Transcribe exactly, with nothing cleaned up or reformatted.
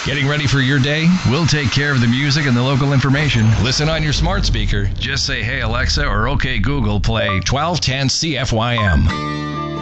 Getting ready for your day? We'll take care of the music and the local information. Listen on your smart speaker. Just say, hey, Alexa, or okay, Google, play twelve ten C F Y M.